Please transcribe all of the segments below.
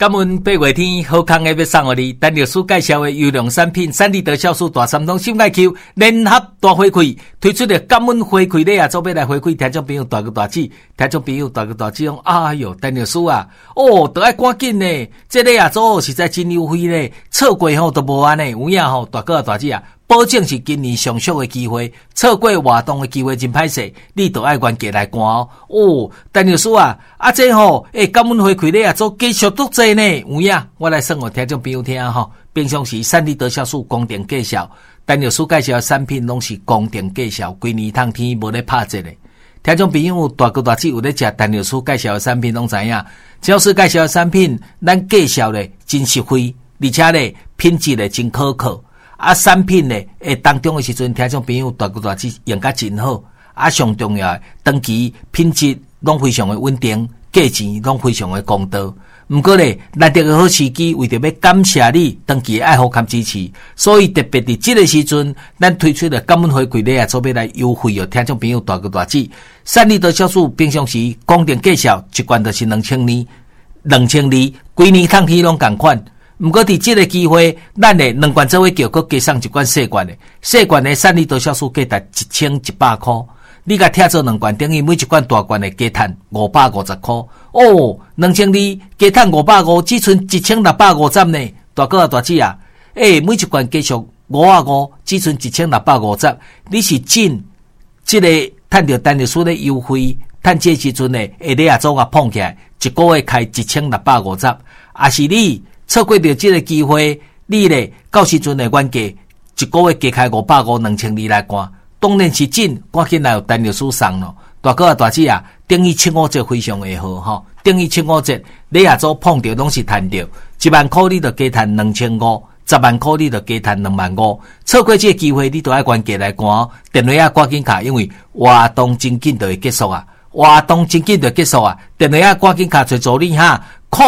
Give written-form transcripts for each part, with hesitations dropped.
感恩八月天好康的要送予你，陈律师介绍的优良产品，三立德酵素大三通心爱 Q 联合大回馈，推出的感恩回馈礼啊，做要来回馈听众朋友大哥大姐，听众朋友大哥大姐讲，哎哟，陈律师啊，都要赶紧呢，这礼啊做实在真优惠呢，错过都无安呢，有影大哥大姐啊。保证是今年上俗的机会，错过活动的机会真歹势，你都要原价来看哦。陈律师啊，这感恩回馈礼啊，做继续多济呢，有影，我来算给听众朋友听平常时三立德酵素公定介绍，陈律师介绍的产品拢是公定介绍，规年通天无咧拍折的。听众朋友大哥大姐有咧食陈律师介绍的产品拢知影，只要是介绍的产品，咱介绍咧真实惠，而且咧品质咧真可靠。产品呢，当中的时阵，听众朋友大哥大姐用甲真好。上重要的，长期品质拢非常的稳定，价钱拢非常的公道。不过咧，难得个好时机，为着要感谢你长期的爱护和支持，所以特别伫这个时阵，咱推出了感恩回馈礼啊，做要来优惠哦，听众朋友大哥大姐。三立德酵素平常时公定介绍一罐就是2000年，2000年，规年通天拢同款。不过伫这个机会，咱的2罐做伙叫，佮加送一罐细罐的，细罐的三立德酵素价值1100块，你甲拆做2罐，等于每一罐大罐的加赚550块。2000加赚550，只剩1650呢。大哥大姐啊，每一罐加上55，只剩1650。你是真这个赚到陈律师的优惠，赚这时阵呢，礼啊总啊碰起来，一个月开1650，也是你。错过掉这个机会，你咧到时阵的原价一个月加开550，2000来看，当然是真，赶紧来有陈律师送咯。大哥大姐啊，等于7-5折非常的好哈，等于7-5折，你也做碰到拢是赚到，1万块你就加赚2500，10万块你就加赚25000。错过这个机会，你都要原价来看哦。电话啊赶紧卡，因为活动真紧就会结束啊，活动真紧就结束啊，电话啊赶紧卡找助理哈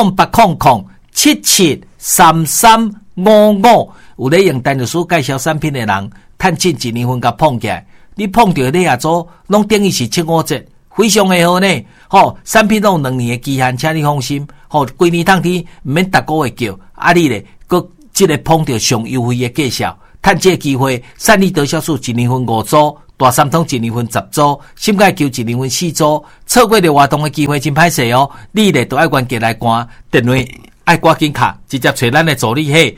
，0800773355，有咧用陈律师介绍产品的人，趁进1年份甲碰起来，你碰到你也做，拢等于是7-5折，非常的好呢。产品拢2年的期限，请你放心。规年通天唔免逐个月叫，你咧，佮即个碰到上优惠的介绍，趁这个机会，三立德酵素1年份5组，大三通1年份10组，心盖球1年份4组，错过了活动的机会真歹势哦。你咧都爱原价来看，电话。爱赶紧卡，直接找咱的助理嘿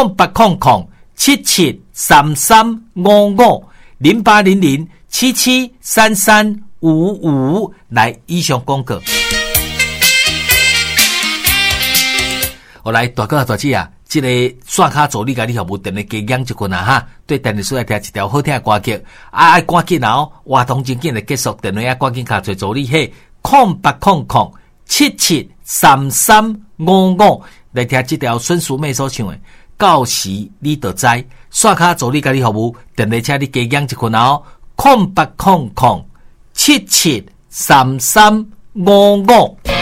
，0800773355，0800773355来以上广告。来，大哥大姐啊，这个刷卡助理甲你服务电话加养一群啊哈，对陈律师来听一条好听的歌曲，爱赶紧哦，活动真紧的结束，电话赶紧卡找助理嘿，0800773355来听这条孙淑妹所唱的，到时你就知，刷卡助理甲你服务，电话请你加养一群哦，0800773355。